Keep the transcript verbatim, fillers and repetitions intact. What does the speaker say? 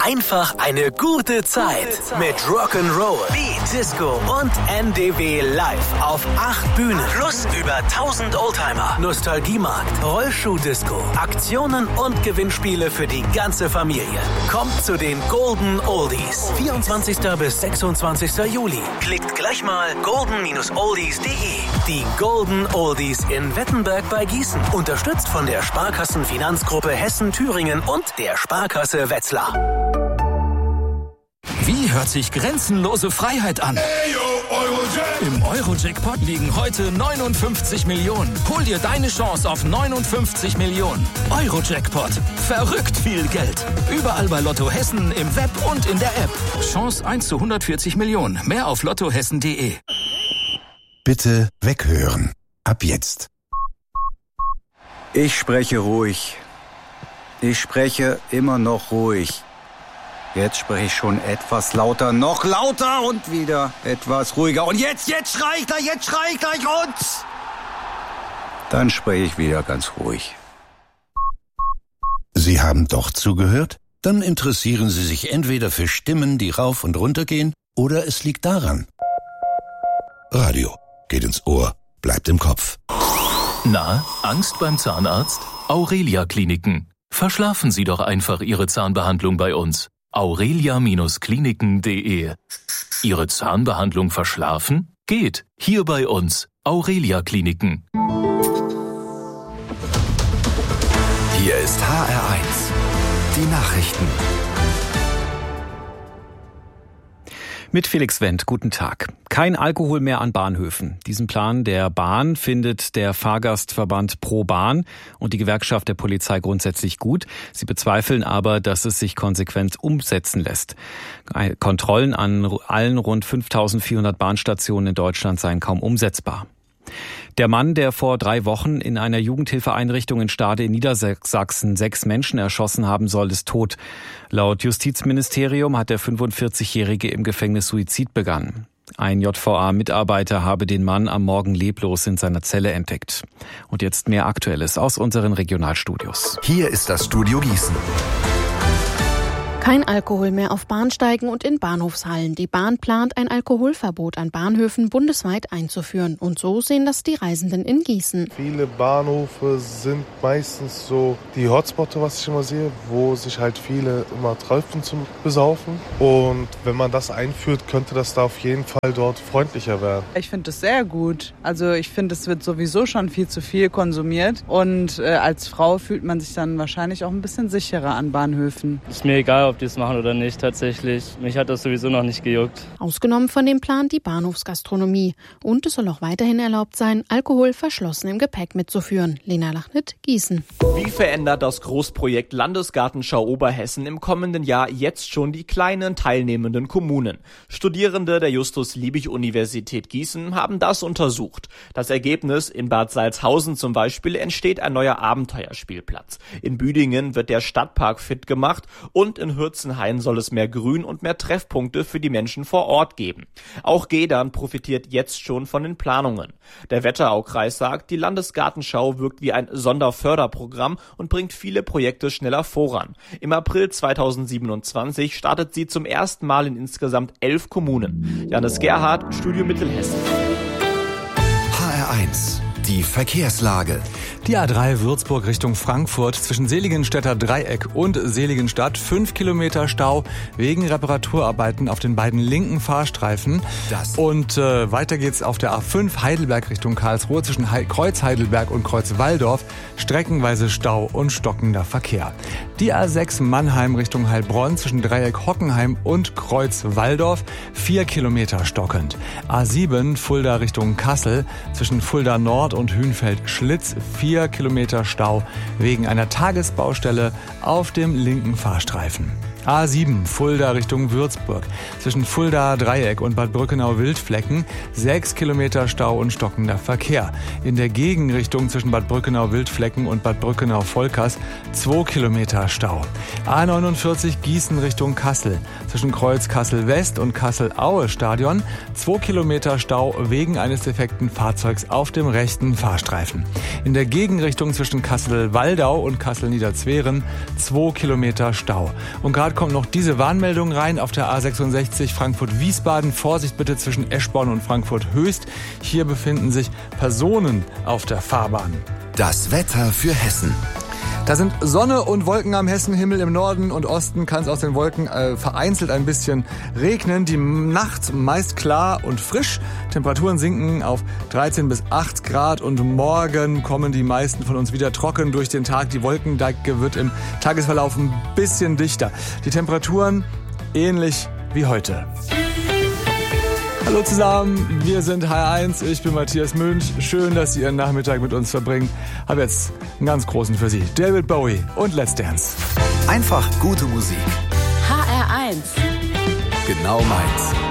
einfach eine gute Zeit mit Rock'n'Roll, Beat, Disco und N D W live auf acht Bühnen plus über tausend Oldtimer, Nostalgiemarkt, Rollschuh-Disco, Aktionen und Gewinnspiele für die ganze Familie. Kommt zu den Golden Oldies. vierundzwanzigsten bis sechsundzwanzigsten Juli. Klickt gleich mal golden oldies punkt de. Die Golden Oldies in Wettenberg bei Gießen. Unterstützt von der Sparkassenfinanzgruppe Hessen-Thüringen und der Sparkasse Wetzlar. Wie hört sich grenzenlose Freiheit an? Im Euro-Jackpot liegen heute neunundfünfzig Millionen. Hol dir deine Chance auf neunundfünfzig Millionen. Euro-Jackpot. Verrückt viel Geld. Überall bei Lotto Hessen, im Web und in der App. Chance eins zu hundertvierzig Millionen. Mehr auf lottohessen punkt de. Bitte weghören. Ab jetzt. Ich spreche ruhig. Ich spreche immer noch ruhig. Jetzt spreche ich schon etwas lauter, noch lauter und wieder etwas ruhiger. Und jetzt, jetzt schrei ich gleich, jetzt schrei ich gleich und... Dann spreche ich wieder ganz ruhig. Sie haben doch zugehört? Dann interessieren Sie sich entweder für Stimmen, die rauf und runter gehen, oder es liegt daran. Radio geht ins Ohr, bleibt im Kopf. Na, Angst beim Zahnarzt? Aurelia Kliniken. Verschlafen Sie doch einfach Ihre Zahnbehandlung bei uns. aurelia Kliniken punkt de. Ihre Zahnbehandlung verschlafen? Geht. Hier bei uns. Aurelia Kliniken. Hier ist H R eins. Die Nachrichten. Mit Felix Wendt, guten Tag. Kein Alkohol mehr an Bahnhöfen. Diesen Plan der Bahn findet der Fahrgastverband Pro Bahn und die Gewerkschaft der Polizei grundsätzlich gut. Sie bezweifeln aber, dass es sich konsequent umsetzen lässt. Kontrollen an allen rund fünftausendvierhundert Bahnstationen in Deutschland seien kaum umsetzbar. Der Mann, der vor drei Wochen in einer Jugendhilfeeinrichtung in Stade in Niedersachsen sechs Menschen erschossen haben soll, ist tot. Laut Justizministerium hat der fünfundvierzigjährige im Gefängnis Suizid begangen. Ein J V A-Mitarbeiter habe den Mann am Morgen leblos in seiner Zelle entdeckt. Und jetzt mehr Aktuelles aus unseren Regionalstudios. Hier ist das Studio Gießen. Kein Alkohol mehr auf Bahnsteigen und in Bahnhofshallen. Die Bahn plant, ein Alkoholverbot an Bahnhöfen bundesweit einzuführen. Und so sehen das die Reisenden in Gießen. Viele Bahnhöfe sind meistens so die Hotspots, was ich immer sehe, wo sich halt viele immer treffen zum Besaufen. Und wenn man das einführt, könnte das da auf jeden Fall dort freundlicher werden. Ich finde es sehr gut. Also ich finde, es wird sowieso schon viel zu viel konsumiert. Und äh, als Frau fühlt man sich dann wahrscheinlich auch ein bisschen sicherer an Bahnhöfen. Ist mir egal, ob die es machen oder nicht, tatsächlich. Mich hat das sowieso noch nicht gejuckt. Ausgenommen von dem Plan die Bahnhofsgastronomie. Und es soll auch weiterhin erlaubt sein, Alkohol verschlossen im Gepäck mitzuführen. Lena Lachnit, Gießen. Wie verändert das Großprojekt Landesgartenschau Oberhessen im kommenden Jahr jetzt schon die kleinen teilnehmenden Kommunen? Studierende der Justus-Liebig-Universität Gießen haben das untersucht. Das Ergebnis: in Bad Salzhausen zum Beispiel entsteht ein neuer Abenteuerspielplatz. In Büdingen wird der Stadtpark fit gemacht und in Hürzenhain soll es mehr Grün und mehr Treffpunkte für die Menschen vor Ort geben. Auch Gedern profitiert jetzt schon von den Planungen. Der Wetteraukreis sagt, die Landesgartenschau wirkt wie ein Sonderförderprogramm und bringt viele Projekte schneller voran. Im April zweitausendsiebenundzwanzig startet sie zum ersten Mal in insgesamt elf Kommunen. Janis Gerhardt, Studio Mittelhessen. H R eins. Die Verkehrslage. Die A drei Würzburg Richtung Frankfurt zwischen Seligenstädter Dreieck und Seligenstadt. Fünf Kilometer Stau wegen Reparaturarbeiten auf den beiden linken Fahrstreifen. Das. Und äh, weiter geht's auf der A fünf Heidelberg Richtung Karlsruhe zwischen He- Kreuz Heidelberg und Kreuz Walldorf. Streckenweise Stau und stockender Verkehr. Die A sechs Mannheim Richtung Heilbronn zwischen Dreieck Hockenheim und Kreuz Walldorf. Vier Kilometer stockend. A sieben Fulda Richtung Kassel zwischen Fulda Nord und Hünfeld-Schlitz. Vier Kilometer Stau wegen einer Tagesbaustelle auf dem linken Fahrstreifen. A sieben Fulda Richtung Würzburg zwischen Fulda Dreieck und Bad Brückenau-Wildflecken sechs Kilometer Stau und stockender Verkehr. In der Gegenrichtung zwischen Bad Brückenau-Wildflecken und Bad Brückenau-Volkers zwei Kilometer Stau. A neunundvierzig Gießen Richtung Kassel zwischen Kreuz Kassel-West und Kassel-Aue-Stadion zwei Kilometer Stau wegen eines defekten Fahrzeugs auf dem rechten Fahrstreifen. In der Gegenrichtung zwischen Kassel-Waldau und Kassel-Niederzweren zwei Kilometer Stau. Und gerade kommt noch diese Warnmeldung rein auf der A sechsundsechzig Frankfurt-Wiesbaden. Vorsicht bitte zwischen Eschborn und Frankfurt-Höchst. Hier befinden sich Personen auf der Fahrbahn. Das Wetter für Hessen. Da sind Sonne und Wolken am Hessenhimmel. Im Norden und Osten kann es aus den Wolken äh, vereinzelt ein bisschen regnen. Die Nacht meist klar und frisch. Temperaturen sinken auf dreizehn bis acht Grad und morgen kommen die meisten von uns wieder trocken durch den Tag. Die Wolkendecke wird im Tagesverlauf ein bisschen dichter. Die Temperaturen ähnlich wie heute. Hallo zusammen, wir sind H R eins, ich bin Matthias Münch. Schön, dass Sie Ihren Nachmittag mit uns verbringen. Habe jetzt einen ganz großen für Sie. David Bowie und Let's Dance. Einfach gute Musik. H R eins. Genau meins.